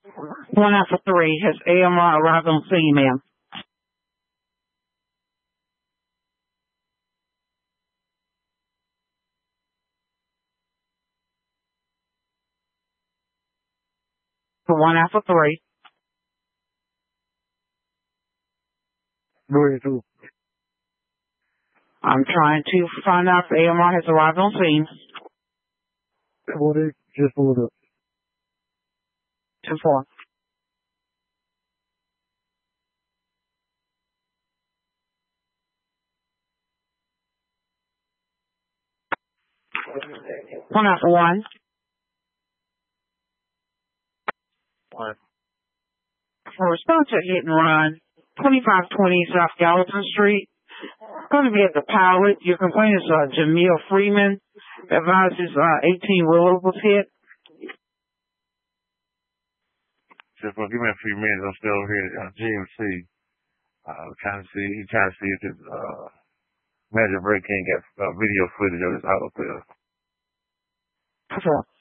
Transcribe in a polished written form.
1 Alpha 3, has AMR arrived on scene, ma'am? For 1 Alpha 3. Go ahead, too. I'm trying to find out if AMR has arrived on scene. What is just pulled up? 2-4. One Alpha 1. What? For response to hit and run, 2520 South Gallatin Street. Going to be at the pilot. Your complaint is Jamil Freeman. Advises 18-wheeler was hit. Just give me a few minutes. I'm still over here at GMC. Trying to see if this Magic Break can't get video footage of this auto sale.